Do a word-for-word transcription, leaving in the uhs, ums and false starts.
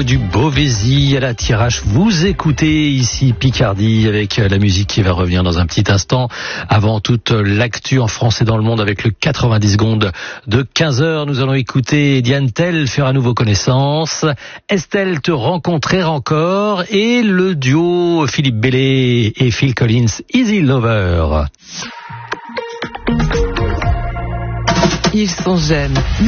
du Beauvaisis à la Thiérache. Vous écoutez ici Picardie avec la musique qui va revenir dans un petit instant. Avant toute l'actu en France et dans le monde avec le quatre-vingt-dix secondes de quinze heures. Nous allons écouter Diane Tell faire à nouveau connaissance. Estelle, te rencontrer encore. Et le duo Philippe Bellé et Phil Collins, Easy Lover. Ils sont jeunes.